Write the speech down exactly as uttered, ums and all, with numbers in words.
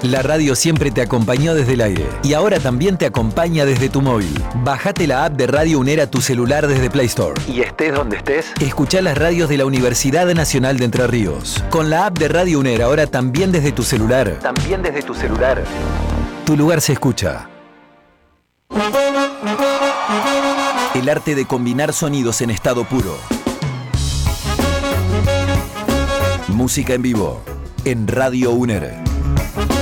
La radio siempre te acompañó desde el aire y ahora también te acompaña desde tu móvil. Bajate la app de Radio UNER a tu celular desde Play Store. Y estés donde estés, escuchá las radios de la Universidad Nacional de Entre Ríos. Con la app de Radio UNER ahora también desde tu celular. También desde tu celular. Tu lugar se escucha. El arte de combinar sonidos en estado puro. Música en vivo en Radio UNER.